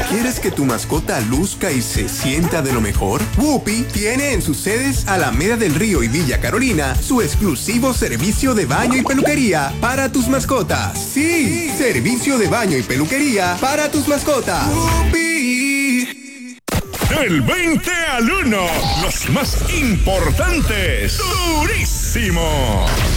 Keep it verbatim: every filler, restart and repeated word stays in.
¿Quieres que tu mascota luzca y se sienta de lo mejor? Whoopi tiene en sus sedes Alameda del Río y Villa Carolina su exclusivo servicio de baño y peluquería para tus mascotas. Sí, servicio de baño y peluquería para tus mascotas. Whoopi. Del veinte al uno, los más importantes. Durísimo.